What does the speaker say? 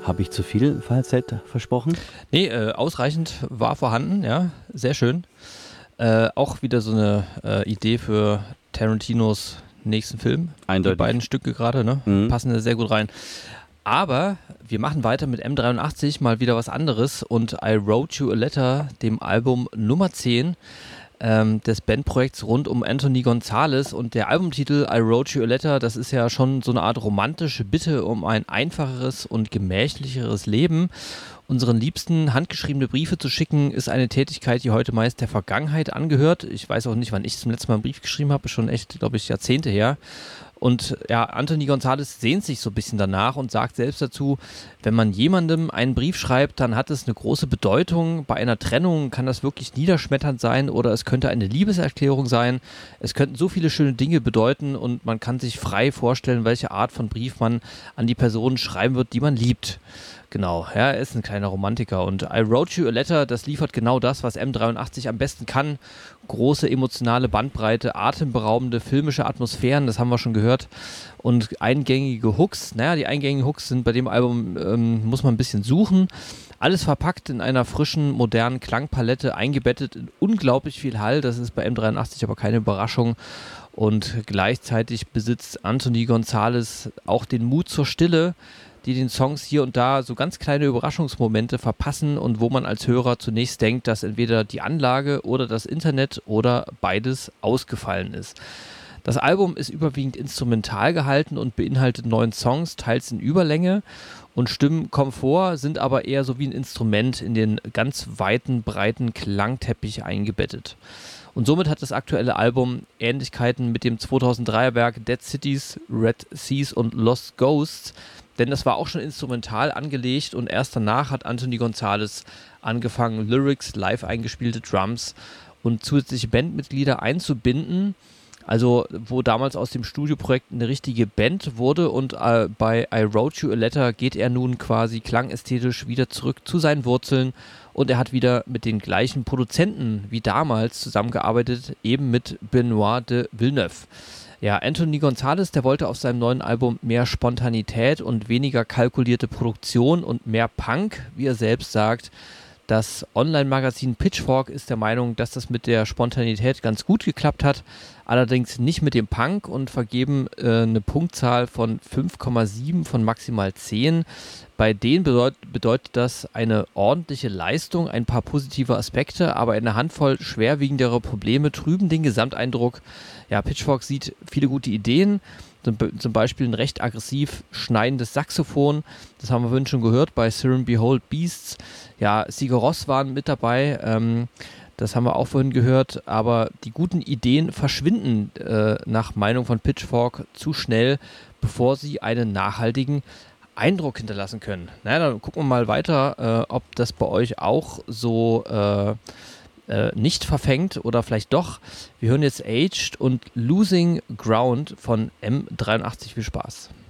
Habe ich zu viel Falsett versprochen? Nee, ausreichend war vorhanden, ja, sehr schön. Auch wieder so eine Idee für Tarantinos nächsten Film. Eindeutig. Die beiden Stücke gerade, ne? Passen da sehr gut rein. Aber wir machen weiter mit M83, mal wieder was anderes und I Wrote You a Letter, dem Album Nummer 10 des Bandprojekts rund um Anthony Gonzalez, und der Albumtitel I Wrote You a Letter, das ist ja schon so eine Art romantische Bitte um ein einfacheres und gemächlicheres Leben. Unseren Liebsten handgeschriebene Briefe zu schicken, ist eine Tätigkeit, die heute meist der Vergangenheit angehört. Ich weiß auch nicht, wann ich zum letzten Mal einen Brief geschrieben habe, ist schon echt, glaube ich, Jahrzehnte her. Und ja, Anthony Gonzalez sehnt sich so ein bisschen danach und sagt selbst dazu, wenn man jemandem einen Brief schreibt, dann hat es eine große Bedeutung. Bei einer Trennung kann das wirklich niederschmetternd sein oder es könnte eine Liebeserklärung sein. Es könnten so viele schöne Dinge bedeuten und man kann sich frei vorstellen, welche Art von Brief man an die Person schreiben wird, die man liebt. Genau, ja, er ist ein kleiner Romantiker und I Wrote You a Letter, das liefert genau das, was M83 am besten kann. Große emotionale Bandbreite, atemberaubende filmische Atmosphären, das haben wir schon gehört, und eingängige Hooks. Naja, die eingängigen Hooks sind bei dem Album, muss man ein bisschen suchen. Alles verpackt in einer frischen, modernen Klangpalette, eingebettet in unglaublich viel Hall, das ist bei M83 aber keine Überraschung. Und gleichzeitig besitzt Anthony Gonzalez auch den Mut zur Stille, die den Songs hier und da so ganz kleine Überraschungsmomente verpassen und wo man als Hörer zunächst denkt, dass entweder die Anlage oder das Internet oder beides ausgefallen ist. Das Album ist überwiegend instrumental gehalten und beinhaltet 9 Songs, teils in Überlänge, und Stimmen kommen vor, sind aber eher so wie ein Instrument in den ganz weiten, breiten Klangteppich eingebettet. Und somit hat das aktuelle Album Ähnlichkeiten mit dem 2003er Werk Dead Cities, Red Seas und Lost Ghosts, denn das war auch schon instrumental angelegt und erst danach hat Anthony Gonzalez angefangen, Lyrics, live eingespielte Drums und zusätzliche Bandmitglieder einzubinden. Also wo damals aus dem Studioprojekt eine richtige Band wurde, und bei I Wrote You a Letter geht er nun quasi klangästhetisch wieder zurück zu seinen Wurzeln und er hat wieder mit den gleichen Produzenten wie damals zusammengearbeitet, eben mit Benoit de Villeneuve. Ja, Anthony Gonzalez, der wollte auf seinem neuen Album mehr Spontanität und weniger kalkulierte Produktion und mehr Punk, wie er selbst sagt. Das Online-Magazin Pitchfork ist der Meinung, dass das mit der Spontanität ganz gut geklappt hat, allerdings nicht mit dem Punk, und vergeben eine Punktzahl von 5,7 von maximal 10. Bei denen bedeutet das eine ordentliche Leistung, ein paar positive Aspekte, aber eine Handvoll schwerwiegendere Probleme trüben den Gesamteindruck. Ja, Pitchfork sieht viele gute Ideen, zum Beispiel ein recht aggressiv schneidendes Saxophon, das haben wir vorhin schon gehört bei Siren Behold Beasts. Ja, Sigur Rós waren mit dabei, das haben wir auch vorhin gehört, aber die guten Ideen verschwinden nach Meinung von Pitchfork zu schnell, bevor sie einen nachhaltigen Eindruck hinterlassen können. Naja, dann gucken wir mal weiter, ob das bei euch auch so nicht verfängt oder vielleicht doch. Wir hören jetzt Aged und Losing Ground von M83. Viel Spaß.